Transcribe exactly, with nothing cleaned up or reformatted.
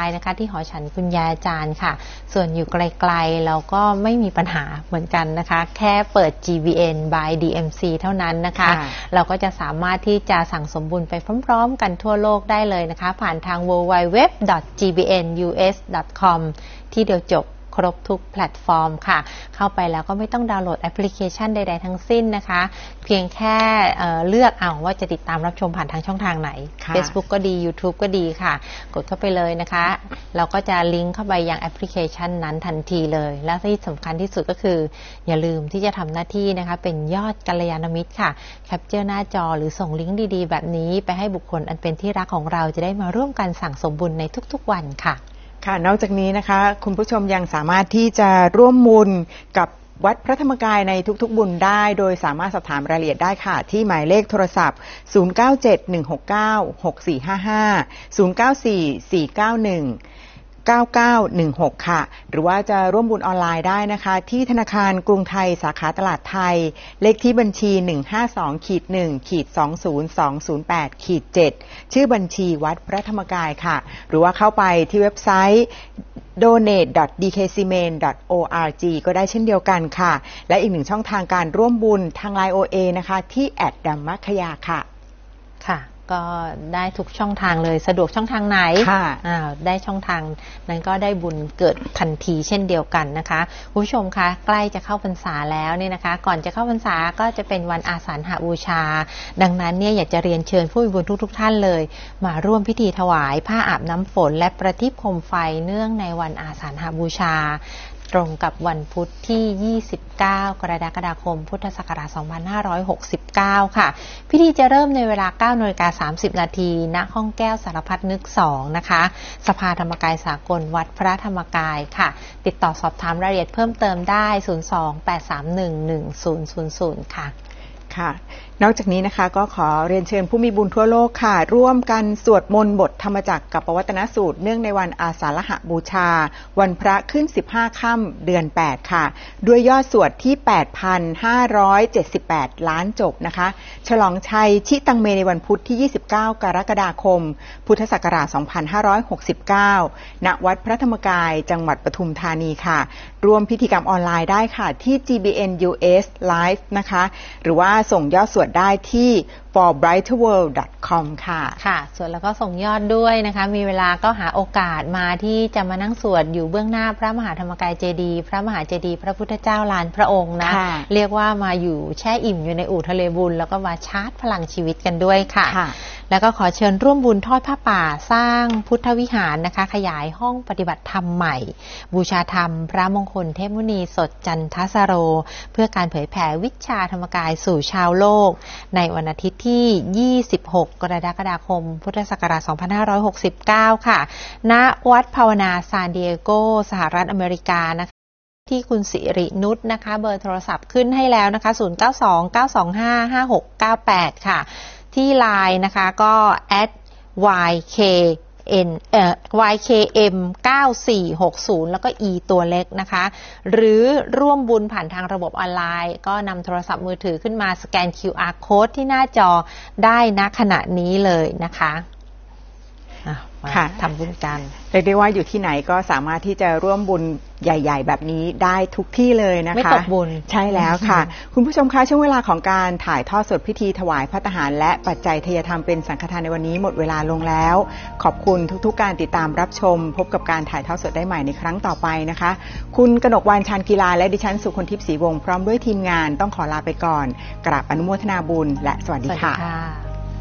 นะคะที่หอฉันคุณยายอาจารย์ค่ะส่วนอยู่ไกลๆเราก็ไม่มีปัญหาเหมือนกันนะคะแค่เปิด จี บี เอ็น by ดี เอ็ม ซี เท่านั้นนะคะเราก็จะสามารถที่จะสั่งสมบุญไปพร้อมๆกันทั่วโลกได้เลยนะคะผ่านทาง ดับเบิลยู ดับเบิลยู ดับเบิลยู ดอท จี บี เอ็น ยู เอส ดอท คอม ที่เดียวจบครบทุกแพลตฟอร์มค่ะเข้าไปแล้วก็ไม่ต้องดาวน์โหลดแอปพลิเคชันใดๆทั้งสิ้นนะคะเพียงแค่เอ่อเลือกเอาว่าจะติดตามรับชมผ่านทางช่องทางไหน Facebook ก็ดี YouTube ก็ดีค่ะกดเข้าไปเลยนะคะเราก็จะลิงก์เข้าไปยังแอปพลิเคชันนั้นทันทีเลยและที่สำคัญที่สุดก็คืออย่าลืมที่จะทำหน้าที่นะคะเป็นยอดกัลยาณมิตรค่ะแคปเจอร์หน้าจอหรือส่งลิงก์ดีๆแบบนี้ไปให้บุคคลอันเป็นที่รักของเราจะได้มาร่วมกันสั่งสมบุญในทุกๆวันค่ะค่ะนอกจากนี้นะคะคุณผู้ชมยังสามารถที่จะร่วมบุญกับวัดพระธรรมกายในทุกๆบุญได้โดยสามารถสอบถามรายละเอียดได้ค่ะที่หมายเลขโทรศัพท์ศูนย์ เก้า เจ็ด หนึ่ง หก เก้า หก สี่ ห้า ห้า ศูนย์ เก้า สี่ สี่ เก้า หนึ่ง เก้า เก้า หนึ่ง หกค่ะหรือว่าจะร่วมบุญออนไลน์ได้นะคะที่ธนาคารกรุงไทยสาขาตลาดไทยเลขที่บัญชี หนึ่ง ห้า สอง หนึ่ง สอง ศูนย์ สอง ศูนย์ แปด เจ็ด ชื่อบัญชีวัดพระธรรมกายค่ะหรือว่าเข้าไปที่เว็บไซต์ โดเนท ดอท ดี เค ซี เมน ดอท โอ อาร์ จี ก็ได้เช่นเดียวกันค่ะและอีกหนึ่งช่องทางการร่วมบุญทาง ไลน์ โอ เอ นะคะที่แอดดัมมัคคยาค่ะค่ะก็ได้ทุกช่องทางเลยสะดวกช่องทางไหนอ่าได้ช่องทางนั้นก็ได้บุญเกิดทันทีเช่นเดียวกันนะคะคุณผู้ชมคะใกล้จะเข้าพรรษาแล้วเนี่ยนะคะก่อนจะเข้าพรรษาก็จะเป็นวันอาสาฬหบูชาดังนั้นเนี่ยอยากจะเรียนเชิญผู้มีบุญทุกๆท่านเลยมาร่วมพิธีถวายผ้าอาบน้ำฝนและประทีปโคมไฟเนื่องในวันอาสาฬหบูชาตรงกับวันพุธที่ยี่สิบเก้ากรกฎาคมพุทธศักราชสองพันห้าร้อยหกสิบเก้าค่ะพิธีจะเริ่มในเวลา เก้านาฬิกาสามสิบนาทีณห้องแก้วสารพัดนึกสองนะคะสภาธรรมกายสากลวัดพระธรรมกายค่ะติดต่อสอบถามรายละเอียดเพิ่มเติมได้ศูนย์ สอง แปด สาม หนึ่ง หนึ่ง ศูนย์ ศูนย์ ศูนย์ค่ะค่ะนอกจากนี้นะคะก็ขอเรียนเชิญผู้มีบุญทั่วโลกค่ะร่วมกันสวดมนต์บทธรรมจักรกับปวัตนสูตรเนื่องในวันอาสาฬหบูชาวันพระขึ้นสิบห้าค่ำเดือนแปดค่ะด้วยยอดสวดที่ แปดพันห้าร้อยเจ็ดสิบแปด ล้านจบนะคะฉลองชัยชิตังเมในวันพุธที่ยี่สิบเก้ากรกฎาคมพุทธศักราชสองพันห้าร้อยหกสิบเก้าณวัดพระธรรมกายจังหวัดปทุมธานีค่ะร่วมพิธีกรรมออนไลน์ได้ค่ะที่ จี บี เอ็น ยู เอส Live นะคะหรือว่าส่งยอดสวดได้ที่ ฟอร์ ไบรท์ เวิลด์ ดอท คอม ค่ะค่ะส่วนแล้วก็ส่งยอดด้วยนะคะมีเวลาก็หาโอกาสมาที่จะมานั่งสวดอยู่เบื้องหน้าพระมหาธรรมกายเจดีย์พระมหาเจดีย์พระพุทธเจ้าลานพระองค์นะเรียกว่ามาอยู่แช่อิ่มอยู่ในอู่ทะเลบุญแล้วก็มาชาร์จพลังชีวิตกันด้วยค่ะแล้วก็ขอเชิญร่วมบุญทอดผ้าป่าสร้างพุทธวิหารนะคะขยายห้องปฏิบัติธรรมใหม่บูชาธรรมพระมงคลเทพมุนีสดจันทสโรเพื่อการเผยแผ่วิชาธรรมกายสู่ชาวโลกในวันอาทิตย์ที่ยี่สิบหกกรกฎาคมพุทธศักราชสองพันห้าร้อยหกสิบเก้าค่ะณวัดภาวนาซานดิเอโกสหรัฐอเมริกานะคะที่คุณสิรินุชนะคะเบอร์โทรศัพท์ขึ้นให้แล้วนะคะศูนย์ เก้า สอง เก้า สอง ห้า ห้า หก เก้า แปดค่ะที่ ไลน์ นะคะก็ แอท วาย เค เอ็น เอ่อ วาย เค เอ็ม เก้า สี่ หก ศูนย์แล้วก็ E ตัวเล็กนะคะหรือร่วมบุญผ่านทางระบบออนไลน์ก็นำโทรศัพท์มือถือขึ้นมาสแกน คิว อาร์ Code ที่หน้าจอได้ณขณะนี้เลยนะคะค่ะทำบุญกันเรียกได้ว่าอยู่ที่ไหนก็สามารถที่จะร่วมบุญใหญ่ๆแบบนี้ได้ทุกที่เลยนะคะไม่ตกบุญใช่แล้วค่ะคุณผู้ชมคะช่วงเวลาของการถ่ายทอดสดพิธีถวายภัตตาหารและปัจจัยทายธรรมเป็นสังฆทานในวันนี้หมดเวลาลงแล้วขอบคุณทุกๆการติดตามรับชมพบกับการถ่ายทอดสดได้ใหม่ในครั้งต่อไปนะคะคุณกนกวรรณ ชาญกีฬาและดิฉันสุคนทิพย์ศรีวงศ์พร้อมด้วยทีมงานต้องขอลาไปก่อนกราบอนุโมทนาบุญและสวัสดีค่ะ